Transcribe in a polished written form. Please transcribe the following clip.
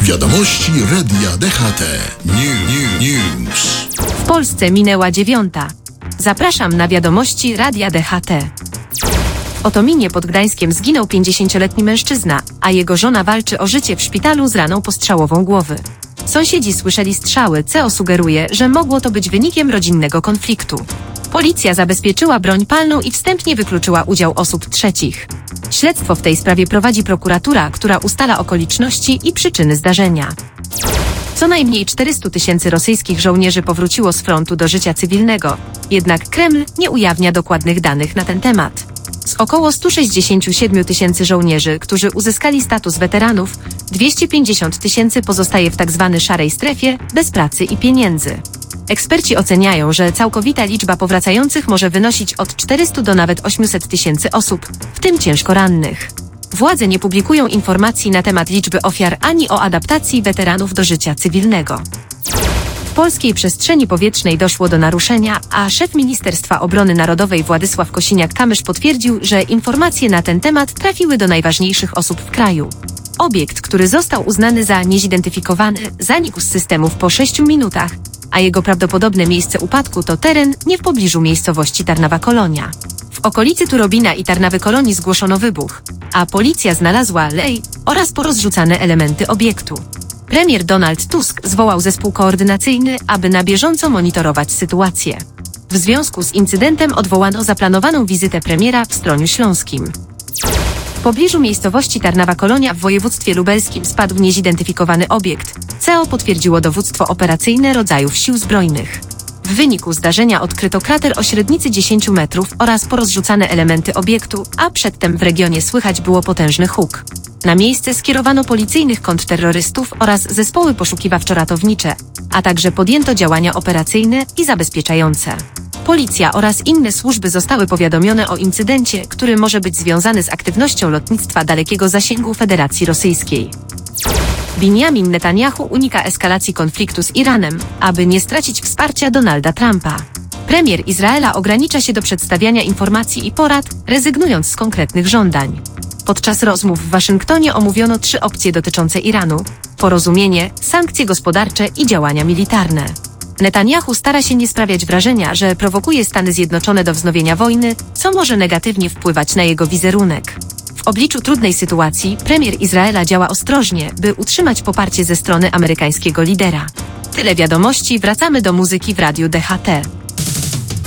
Wiadomości Radia DHT. News. W Polsce minęła 9. Zapraszam na wiadomości Radia DHT. W Otominie pod Gdańskiem zginął 50-letni mężczyzna, a jego żona walczy o życie w szpitalu z raną postrzałową głowy. Sąsiedzi słyszeli strzały, co sugeruje, że mogło to być wynikiem rodzinnego konfliktu. Policja zabezpieczyła broń palną i wstępnie wykluczyła udział osób trzecich. Śledztwo w tej sprawie prowadzi prokuratura, która ustala okoliczności i przyczyny zdarzenia. Co najmniej 400 000 rosyjskich żołnierzy powróciło z frontu do życia cywilnego, jednak Kreml nie ujawnia dokładnych danych na ten temat. Z około 167 000 żołnierzy, którzy uzyskali status weteranów, 250 000 pozostaje w tzw. szarej strefie, bez pracy i pieniędzy. Eksperci oceniają, że całkowita liczba powracających może wynosić od 400 do nawet 800 000 osób, w tym ciężko rannych. Władze nie publikują informacji na temat liczby ofiar ani o adaptacji weteranów do życia cywilnego. W polskiej przestrzeni powietrznej doszło do naruszenia, a szef Ministerstwa Obrony Narodowej Władysław Kosiniak-Kamysz potwierdził, że informacje na ten temat trafiły do najważniejszych osób w kraju. Obiekt, który został uznany za niezidentyfikowany, zanikł z systemów po 6 minutach, a jego prawdopodobne miejsce upadku to teren nie w pobliżu miejscowości Tarnawa-Kolonia. W okolicy Turobina i Tarnawy-Kolonii zgłoszono wybuch, a policja znalazła lej oraz porozrzucane elementy obiektu. Premier Donald Tusk zwołał zespół koordynacyjny, aby na bieżąco monitorować sytuację. W związku z incydentem odwołano zaplanowaną wizytę premiera w Stroniu Śląskim. W pobliżu miejscowości Tarnawa-Kolonia w województwie lubelskim spadł niezidentyfikowany obiekt, co potwierdziło dowództwo operacyjne rodzajów sił zbrojnych. W wyniku zdarzenia odkryto krater o średnicy 10 metrów oraz porozrzucane elementy obiektu, a przedtem w regionie słychać było potężny huk. Na miejsce skierowano policyjnych kontrterrorystów oraz zespoły poszukiwawczo-ratownicze, a także podjęto działania operacyjne i zabezpieczające. Policja oraz inne służby zostały powiadomione o incydencie, który może być związany z aktywnością lotnictwa dalekiego zasięgu Federacji Rosyjskiej. Benjamin Netanyahu unika eskalacji konfliktu z Iranem, aby nie stracić wsparcia Donalda Trumpa. Premier Izraela ogranicza się do przedstawiania informacji i porad, rezygnując z konkretnych żądań. Podczas rozmów w Waszyngtonie omówiono 3 opcje dotyczące Iranu: porozumienie, sankcje gospodarcze i działania militarne. Netanyahu stara się nie sprawiać wrażenia, że prowokuje Stany Zjednoczone do wznowienia wojny, co może negatywnie wpływać na jego wizerunek. W obliczu trudnej sytuacji premier Izraela działa ostrożnie, by utrzymać poparcie ze strony amerykańskiego lidera. Tyle wiadomości, wracamy do muzyki w Radiu DHT.